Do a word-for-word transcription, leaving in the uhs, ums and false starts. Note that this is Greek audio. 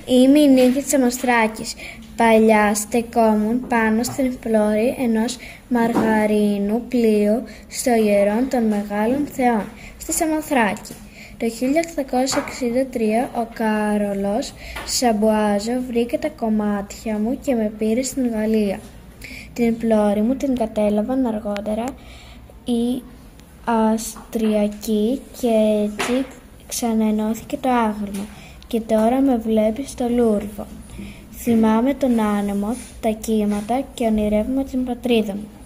Είμαι η Νίκη Τσαμοστράκης. Παλιά στεκόμουν πάνω στην πλώρη ενός μαργαρίνου πλοίου στο ιερόν των Μεγάλων Θεών, στη Σαμοθράκη. Το χίλια οκτακόσια εξήντα τρία ο Κάρολος Σαμπουάζο βρήκε τα κομμάτια μου και με πήρε στην Γαλλία. Την πλώρη μου την κατέλαβαν αργότερα οι Αυστριακοί και έτσι ξαναενώθηκε το άγαλμα και τώρα με βλέπει στο Λούρβο. Θυμάμαι τον άνεμο, τα κύματα και ονειρεύομαι την πατρίδα μου.